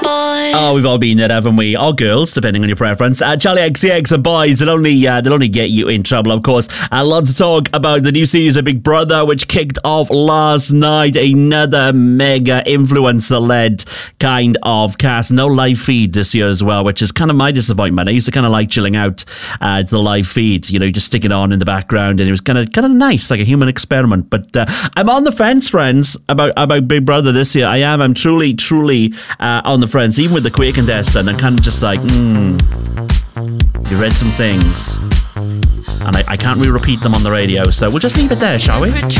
Oh, we've all been there, haven't we? Or girls, depending on your preference. Charlie XCX and boys, they'll only get you in trouble, of course. Lots to talk about the new series of Big Brother, which kicked off last night. Another mega influencer-led kind of cast. No live feed this year as well, which is kind of my disappointment. I used to kind of like chilling out to the live feed, you know, just stick it on in the background, and it was kind of nice, like a human experiment. But I'm on the fence, friends, about Big Brother this year. I'm truly on the fence, even with the queer contestant. I'm kind of just like, you read some things, and I can't repeat them on the radio, so we'll just leave it there, shall we?